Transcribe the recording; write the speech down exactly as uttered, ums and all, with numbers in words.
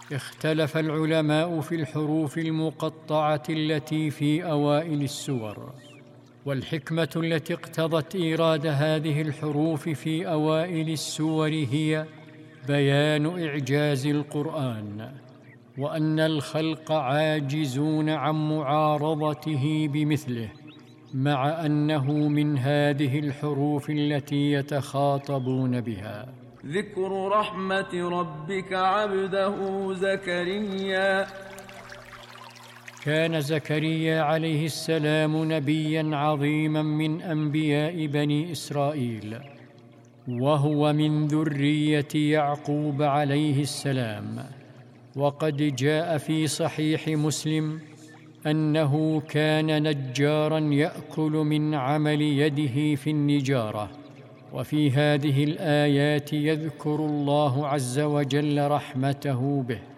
اختلف العلماء في الحروف المقطعة التي في أوائل السور، والحكمة التي اقتضت إيراد هذه الحروف في أوائل السور هي بيان إعجاز القرآن، وأن الخلق عاجزون عن معارضته بمثله، مع أنه من هذه الحروف التي يتخاطبون بها. ذكر رحمة ربك عبده زكريا. كان زكريا عليه السلام نبياً عظيماً من أنبياء بني إسرائيل، وهو من ذرية يعقوب عليه السلام. وقد جاء في صحيح مسلم أنه كان نجاراً يأكل من عمل يده في النجارة. وفي هذه الآيات يذكر الله عز وجل رحمته به.